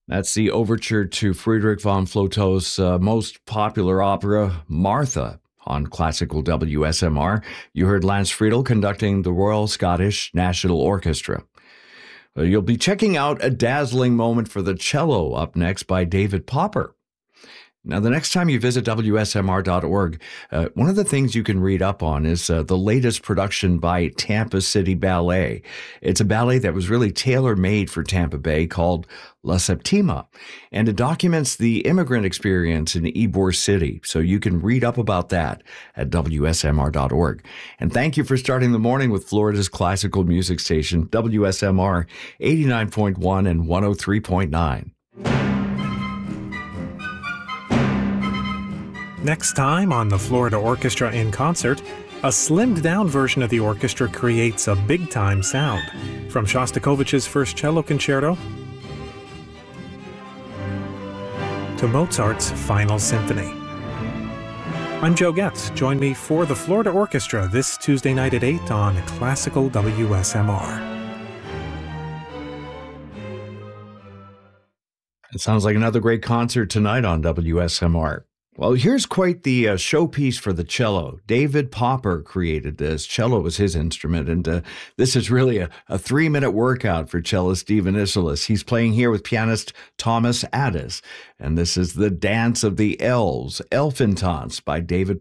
That's the overture to Friedrich von Floto's most popular opera, Martha, on classical WSMR. You heard Lance Friedel conducting the Royal Scottish National Orchestra. You'll be checking out A Dazzling Moment for the Cello up next by David Popper. Now, the next time you visit WSMR.org, one of the things you can read up on is the latest production by Tampa City Ballet. It's a ballet that was really tailor-made for Tampa Bay called La Septima, and it documents the immigrant experience in Ybor City. So you can read up about that at WSMR.org. And thank you for starting the morning with Florida's classical music station, WSMR 89.1 and 103.9. Next time on the Florida Orchestra in Concert, a slimmed-down version of the orchestra creates a big-time sound. From Shostakovich's First Cello Concerto to Mozart's Final Symphony. I'm Joe Getz. Join me for the Florida Orchestra this Tuesday night at 8 on Classical WSMR. It sounds like another great concert tonight on WSMR. Well, here's quite the showpiece for the cello. David Popper created this. Cello was his instrument, and this is really a 3-minute workout for cellist Stephen Isserlis. He's playing here with pianist Thomas Addis, and this is The Dance of the Elves, Elfentanz by David